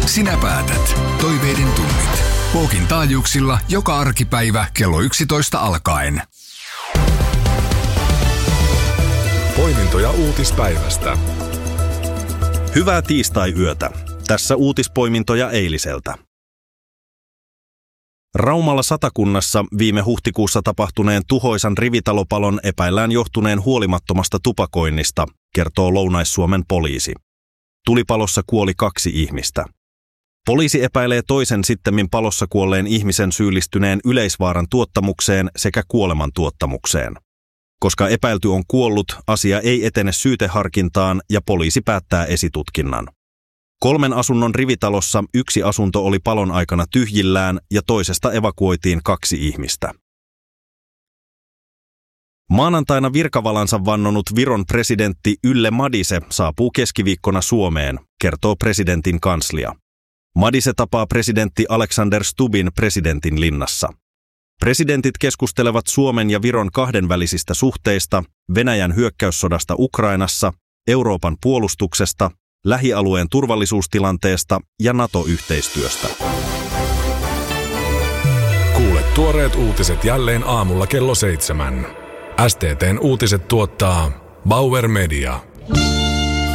Sinä päätät. Toiveiden tunnit. Pookin taajuuksilla joka arkipäivä kello 11 alkaen. Poimintoja uutispäivästä. Hyvää tiistai-yötä. Tässä uutispoimintoja eiliseltä. Raumalla Satakunnassa viime huhtikuussa tapahtuneen tuhoisan rivitalopalon epäillään johtuneen huolimattomasta tupakoinnista, kertoo Lounais-Suomen poliisi. Tulipalossa kuoli 2 ihmistä. Poliisi epäilee toisen sittemmin palossa kuolleen ihmisen syyllistyneen yleisvaaran tuottamukseen sekä kuolemantuottamukseen. Koska epäilty on kuollut, asia ei etene syyteharkintaan ja poliisi päättää esitutkinnan. 3 asunnon rivitalossa 1 asunto oli palon aikana tyhjillään ja toisesta evakuoitiin 2 ihmistä. Maanantaina virkavalansa vannonut Viron presidentti Ülle Madise saapuu keskiviikkona Suomeen, kertoo presidentin kanslia. Madise tapaa presidentti Alexander Stubbin presidentin linnassa. Presidentit keskustelevat Suomen ja Viron kahdenvälisistä suhteista, Venäjän hyökkäyssodasta Ukrainassa, Euroopan puolustuksesta, lähialueen turvallisuustilanteesta ja NATO-yhteistyöstä. Kuule tuoreet uutiset jälleen aamulla kello 7. STT:n uutiset tuottaa Bauer Media.